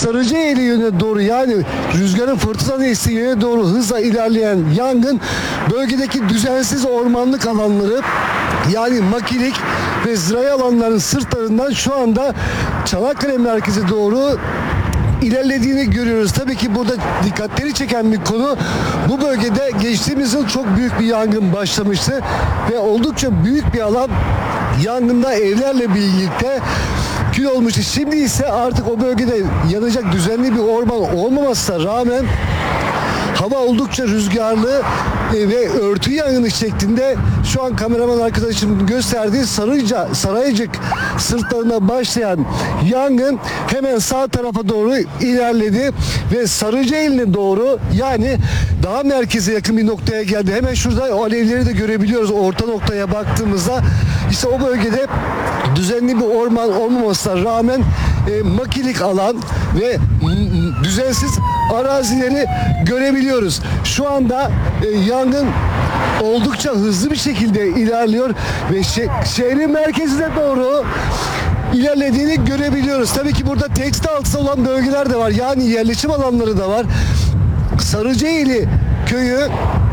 Sarıcıeli yönüne doğru, yani rüzgarın fırtına estiği yöne doğru hızla ilerleyen yangın bölgedeki düzensiz ormanlık alanları, yani makilik ve zirai alanların sırtlarından şu anda Çanakkale merkeze doğru ilerlediğini görüyoruz. Tabii ki burada dikkatleri çeken bir konu, bu bölgede geçtiğimiz yıl çok büyük bir yangın başlamıştı ve oldukça büyük bir alan yangında evlerle birlikte kül olmuştu. Şimdi ise artık o bölgede yanacak düzenli bir orman olmamasına rağmen hava oldukça rüzgarlı ve örtü yangını şeklinde şu an kameraman arkadaşımın gösterdiği Saraycık sırtlarına başlayan yangın hemen sağ tarafa doğru ilerledi ve Sarıcıeli'ne doğru, yani daha merkeze yakın bir noktaya geldi. Hemen şurada o alevleri de görebiliyoruz orta noktaya baktığımızda. İşte o bölgede düzenli bir orman olmamasına rağmen makilik alan ve düzensiz arazileri görebiliyoruz. Şu anda yangın oldukça hızlı bir şekilde ilerliyor ve şehrin merkezine doğru ilerlediğini görebiliyoruz. Tabii ki burada tehdit altında olan bölgeler de var. Yani yerleşim alanları da var. Sarıcıeli köyü,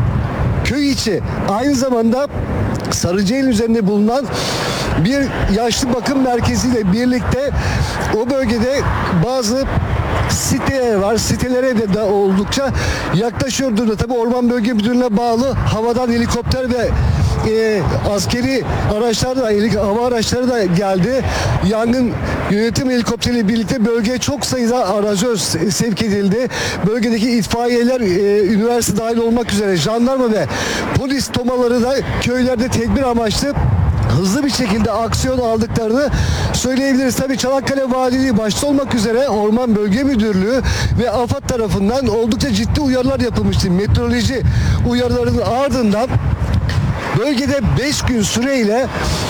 köy içi, aynı zamanda Sarıcıeli üzerinde bulunan bir yaşlı bakım merkeziyle birlikte o bölgede bazı siteler var. Sitelere de oldukça yaklaşıyor durumda. Tabii Orman Bölge Müdürlüğü'ne bağlı havadan helikopter ve askeri araçlar da, hava araçları da geldi. Yangın yönetim helikopteriyle birlikte bölgeye çok sayıda arazöz sevk edildi. Bölgedeki itfaiyeler, üniversite dahil olmak üzere jandarma ve polis tomaları da köylerde tedbir amaçlı hızlı bir şekilde aksiyon aldıklarını söyleyebiliriz. Tabii Çanakkale Valiliği başta olmak üzere Orman Bölge Müdürlüğü ve AFAD tarafından oldukça ciddi uyarılar yapılmıştı. Meteoroloji uyarılarının ardından bölgede 5 gün süreyle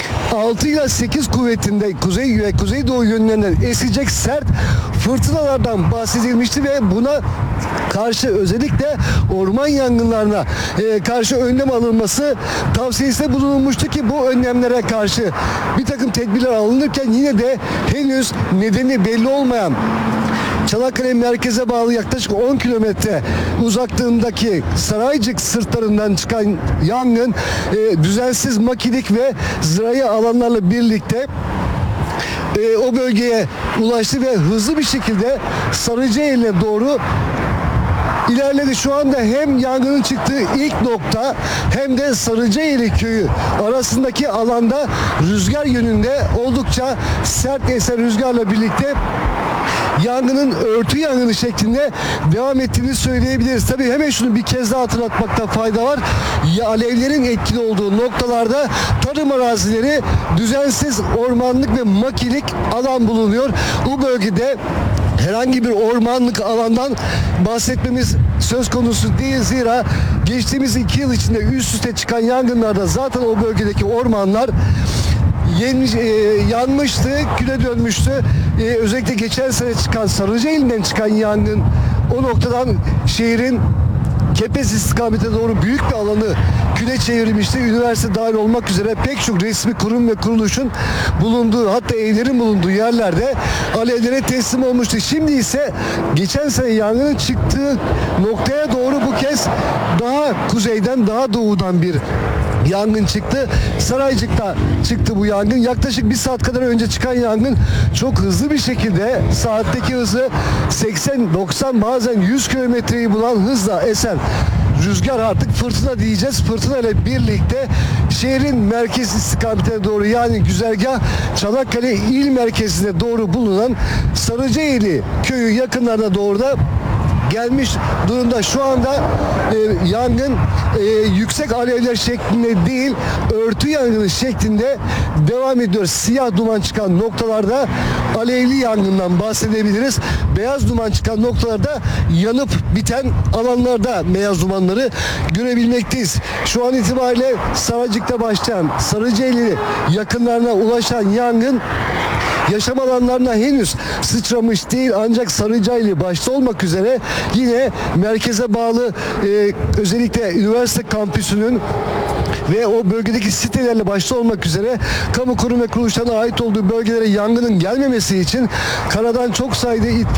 6 ile 8 kuvvetinde kuzey ve kuzeydoğu yönlerinden esecek sert fırtınalardan bahsedilmişti ve buna karşı özellikle orman yangınlarına karşı önlem alınması tavsiyesinde bulunulmuştu ki bu önlemlere karşı bir takım tedbirler alınırken yine de henüz nedeni belli olmayan Çanakkale merkeze bağlı yaklaşık 10 kilometre uzaklığındaki Saraycık sırtlarından çıkan yangın düzensiz makilik ve zirai alanlarla birlikte o bölgeye ulaştı ve hızlı bir şekilde Sarıcıeli'ne doğru ilerledi. Şu anda hem yangının çıktığı ilk nokta hem de Sarıcıeli köyü arasındaki alanda rüzgar yönünde oldukça sert esen rüzgarla birlikte yangının örtü yangını şeklinde devam ettiğini söyleyebiliriz. Tabii hemen şunu bir kez daha hatırlatmakta fayda var. Alevlerin etkili olduğu noktalarda tarım arazileri, düzensiz ormanlık ve makilik alan bulunuyor. Bu bölgede herhangi bir ormanlık alandan bahsetmemiz söz konusu değil. Zira geçtiğimiz 2 yıl içinde üst üste çıkan yangınlarda zaten o bölgedeki ormanlar yanmıştı, küle dönmüştü. Özellikle geçen sene çıkan Sarıcıeli'nden çıkan yangın o noktadan şehrin Kepez istikametine doğru büyük bir alanı küle çevirmişti. Üniversite dahil olmak üzere pek çok resmi kurum ve kuruluşun bulunduğu, hatta evlerin bulunduğu yerlerde alevlere teslim olmuştu. Şimdi ise geçen sene yangının çıktığı noktaya doğru bu kez daha kuzeyden, daha doğudan bir yangın çıktı. Saraycık'ta çıktı bu yangın. Yaklaşık 1 saat kadar önce çıkan yangın çok hızlı bir şekilde, saatteki hızı 80-90 bazen 100 kilometreyi bulan hızla esen rüzgar, artık fırtına diyeceğiz. Fırtına ile birlikte şehrin merkez istikametine doğru, yani güzergah Çanakkale il merkezine doğru bulunan Sarıcıeli köyü yakınlarına doğru da gelmiş durumda. Şu anda yangın yüksek alevler şeklinde değil, örtü yangını şeklinde devam ediyor. Siyah duman çıkan noktalarda alevli yangından bahsedebiliriz. Beyaz duman çıkan noktalarda yanıp biten alanlarda beyaz dumanları görebilmekteyiz. Şu an itibariyle Saraycık'ta başlayan, Sarıcıeli yakınlarına ulaşan yangın yaşam alanlarına henüz sıçramış değil, ancak Sarıcıeli başta olmak üzere yine merkeze bağlı özellikle üniversite kampüsünün ve o bölgedeki sitelerle başta olmak üzere kamu kurum ve kuruluşlarına ait olduğu bölgelere yangının gelmemesi için karadan çok sayıda